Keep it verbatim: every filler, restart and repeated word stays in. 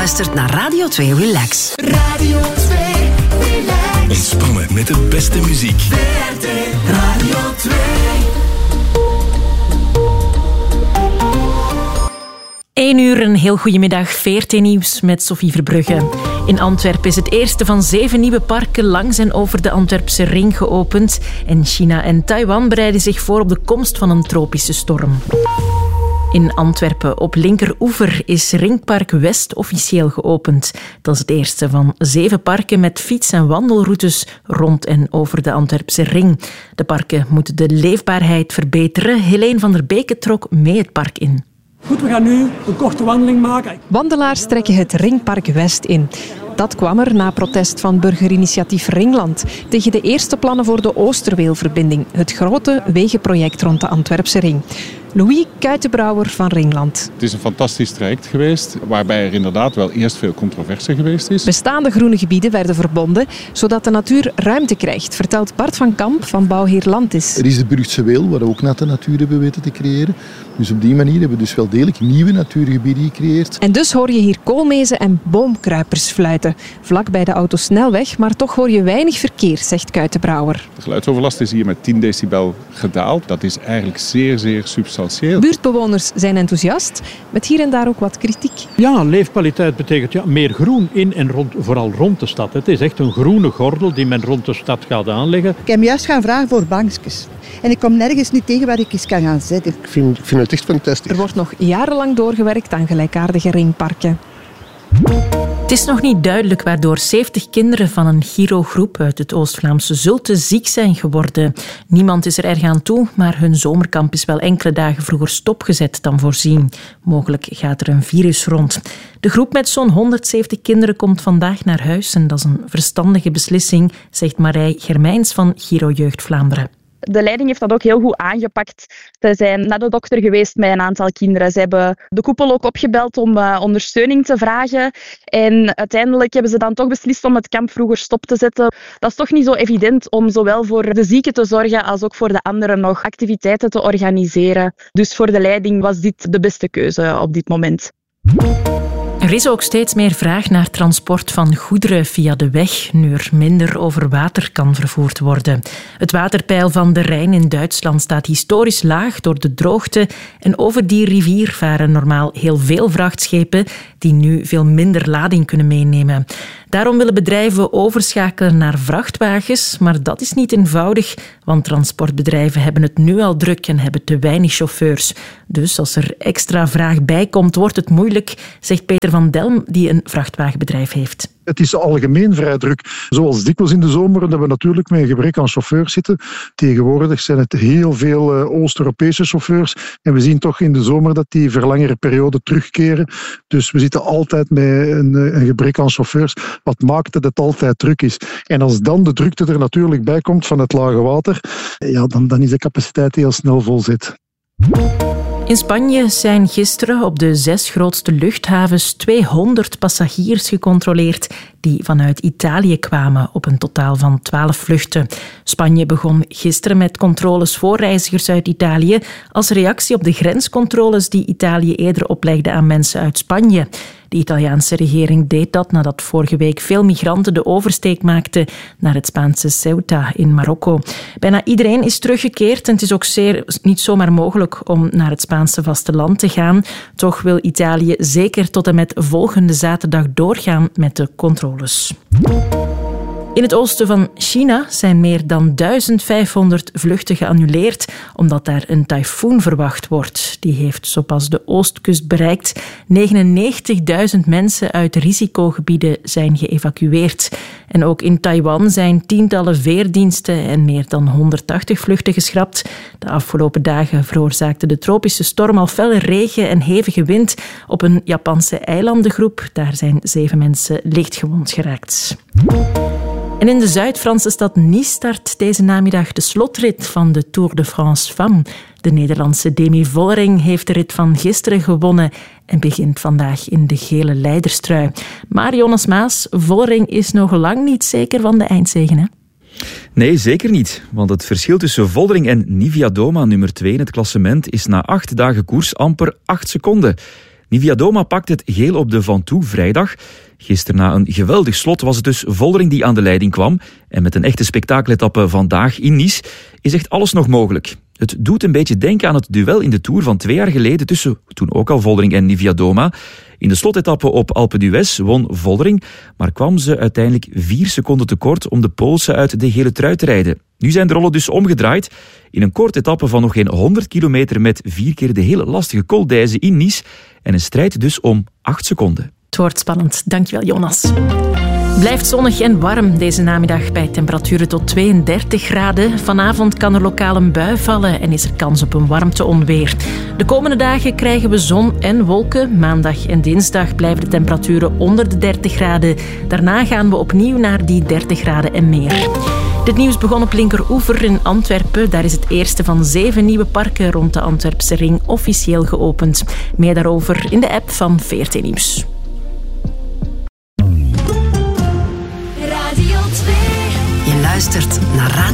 luistert naar Radio twee Relax. Radio twee Relax. Ontspannen met de beste muziek. V R T Radio twee. één uur, een heel goedemiddag. V R T Nieuws met Sophie Verbrugge. In Antwerpen is het eerste van zeven nieuwe parken langs en over de Antwerpse ring geopend. En China en Taiwan bereiden zich voor op de komst van een tropische storm. In Antwerpen op linkeroever is Ringpark West officieel geopend. Dat is het eerste van zeven parken met fiets- en wandelroutes rond en over de Antwerpse ring. De parken moeten de leefbaarheid verbeteren. Helene van der Beke trok mee het park in. Goed, we gaan nu een korte wandeling maken. Wandelaars trekken het Ringpark West in. Dat kwam er na protest van burgerinitiatief Ringland tegen de eerste plannen voor de Oosterweelverbinding, het grote wegenproject rond de Antwerpse ring. Louis Kuitenbrouwer van Ringland. Het is een fantastisch traject geweest, waarbij er inderdaad wel eerst veel controverse geweest is. Bestaande groene gebieden werden verbonden, zodat de natuur ruimte krijgt, vertelt Bart van Kamp van Bouwheer Landis. Er is de Brugse Weel, waar we ook net de natuur hebben weten te creëren. Dus op die manier hebben we dus wel degelijk nieuwe natuurgebieden gecreëerd. En dus hoor je hier koolmezen en boomkruipers fluiten. Vlak bij de autosnelweg, maar toch hoor je weinig verkeer, zegt Kuitenbrouwer. De geluidsoverlast is hier met tien decibel gedaald. Dat is eigenlijk zeer, zeer substantieel. Buurtbewoners zijn enthousiast, met hier en daar ook wat kritiek. Ja, leefkwaliteit betekent ja, meer groen in en rond, vooral rond de stad. Het is echt een groene gordel die men rond de stad gaat aanleggen. Ik heb juist gaan vragen voor bankjes. En ik kom nergens niet tegen waar ik eens kan gaan zitten. Ik vind, ik vind het echt fantastisch. Er wordt nog jarenlang doorgewerkt aan gelijkaardige ringparken. Het is nog niet duidelijk waardoor zeventig kinderen van een Giro-groep uit het Oost-Vlaamse Zulte ziek zijn geworden. Niemand is er erg aan toe, maar hun zomerkamp is wel enkele dagen vroeger stopgezet dan voorzien. Mogelijk gaat er een virus rond. De groep met zo'n honderdzeventig kinderen komt vandaag naar huis en dat is een verstandige beslissing, zegt Marij Germijns van Giro Jeugd Vlaanderen. De leiding heeft dat ook heel goed aangepakt. Ze zijn naar de dokter geweest met een aantal kinderen. Ze hebben de koepel ook opgebeld om uh, ondersteuning te vragen. En uiteindelijk hebben ze dan toch beslist om het kamp vroeger stop te zetten. Dat is toch niet zo evident om zowel voor de zieken te zorgen als ook voor de anderen nog activiteiten te organiseren. Dus voor de leiding was dit de beste keuze op dit moment. Er is ook steeds meer vraag naar transport van goederen via de weg, nu er minder over water kan vervoerd worden. Het waterpeil van de Rijn in Duitsland staat historisch laag door de droogte en over die rivier varen normaal heel veel vrachtschepen die nu veel minder lading kunnen meenemen. Daarom willen bedrijven overschakelen naar vrachtwagens, maar dat is niet eenvoudig, want transportbedrijven hebben het nu al druk en hebben te weinig chauffeurs. Dus als er extra vraag bij komt, wordt het moeilijk, zegt Peter van Delm, die een vrachtwagenbedrijf heeft. Het is algemeen vrij druk. Zoals dikwijls in de zomer dat we natuurlijk met een gebrek aan chauffeurs zitten. Tegenwoordig zijn het heel veel Oost-Europese chauffeurs. En we zien toch in de zomer dat die voor langere perioden terugkeren. Dus we zitten altijd met een, een gebrek aan chauffeurs. Wat maakt dat het altijd druk is. En als dan de drukte er natuurlijk bij komt van het lage water, ja, dan, dan is de capaciteit heel snel vol zit. In Spanje zijn gisteren op de zes grootste luchthavens tweehonderd passagiers gecontroleerd die vanuit Italië kwamen op een totaal van twaalf vluchten. Spanje begon gisteren met controles voor reizigers uit Italië als reactie op de grenscontroles die Italië eerder oplegde aan mensen uit Spanje. De Italiaanse regering deed dat nadat vorige week veel migranten de oversteek maakten naar het Spaanse Ceuta in Marokko. Bijna iedereen is teruggekeerd en het is ook zeer, niet zomaar mogelijk om naar het Spaanse vasteland te gaan. Toch wil Italië zeker tot en met volgende zaterdag doorgaan met de controles. In het oosten van China zijn meer dan duizend vijfhonderd vluchten geannuleerd omdat daar een tyfoon verwacht wordt. Die heeft zo pas de oostkust bereikt. negenennegentigduizend mensen uit risicogebieden zijn geëvacueerd. En ook in Taiwan zijn tientallen veerdiensten en meer dan honderdtachtig vluchten geschrapt. De afgelopen dagen veroorzaakte de tropische storm al felle regen en hevige wind op een Japanse eilandengroep. Daar zijn zeven mensen lichtgewond geraakt. En in de Zuid-Franse stad Nice start deze namiddag de slotrit van de Tour de France Femmes. De Nederlandse Demi Vollering heeft de rit van gisteren gewonnen en begint vandaag in de gele leiderstrui. Maar Jonas Maas, Vollering is nog lang niet zeker van de eindzege, hè? Nee, zeker niet. Want het verschil tussen Vollering en Nivia Doma, nummer twee in het klassement, is na acht dagen koers amper acht seconden. Nivea Doma pakt het geel op de Ventoux vrijdag. Gisteren na een geweldig slot was het dus Vollering die aan de leiding kwam. En met een echte spektakeletappe vandaag in Nice is echt alles nog mogelijk. Het doet een beetje denken aan het duel in de Tour van twee jaar geleden tussen toen ook al Vollering en Nivea Doma. In de slotetappe op Alpe d'Huez won Vollering, maar kwam ze uiteindelijk vier seconden tekort om de Poolse uit de gele trui te rijden. Nu zijn de rollen dus omgedraaid. In een korte etappe van nog geen honderd kilometer met vier keer de hele lastige Col d'Huez in Nice en een strijd dus om acht seconden. Het wordt spannend. Dankjewel, Jonas. Blijft zonnig en warm deze namiddag bij temperaturen tot tweeëndertig graden. Vanavond kan er lokaal een bui vallen en is er kans op een warmteonweer. De komende dagen krijgen we zon en wolken. Maandag en dinsdag blijven de temperaturen onder de dertig graden. Daarna gaan we opnieuw naar die dertig graden en meer. Dit nieuws begon op Linkeroever in Antwerpen. Daar is het eerste van zeven nieuwe parken rond de Antwerpse ring officieel geopend. Meer daarover in de app van V R T Nieuws. Je luistert naar Radio